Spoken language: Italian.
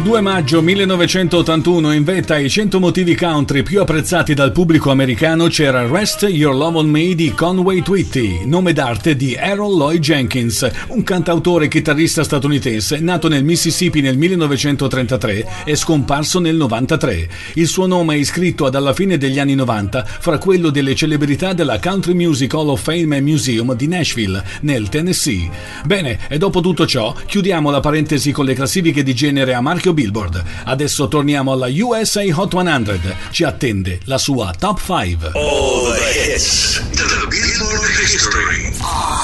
2 maggio 1981, in vetta ai 100 motivi country più apprezzati dal pubblico americano, c'era Rest Your Love on Me di Conway Twitty, nome d'arte di Harold Lloyd Jenkins, un cantautore e chitarrista statunitense nato nel Mississippi nel 1933 e scomparso nel 93. Il suo nome è iscritto alla fine degli anni 90 fra quello delle celebrità della Country Music Hall of Fame Museum di Nashville, nel Tennessee. Bene, e dopo tutto ciò, chiudiamo la parentesi con le classifiche di genere a marchio Billboard. Adesso torniamo alla USA Hot 100. Ci attende la sua Top 5. All the hits to the Billboard history.